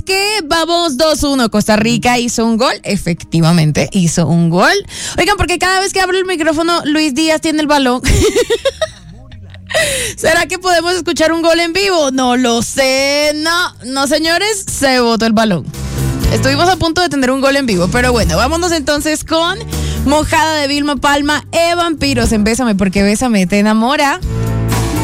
que vamos 2-1. Costa Rica hizo un gol. Efectivamente, hizo un gol. Oigan, porque cada vez que abro el micrófono, Luis Díaz tiene el balón. ¿Será que podemos escuchar un gol en vivo? No lo sé. No, señores, se botó el balón. Estuvimos a punto de tener un gol en vivo, pero bueno, vámonos entonces con Mojada de Vilma Palma, Vampiros en Bésame porque Bésame te enamora.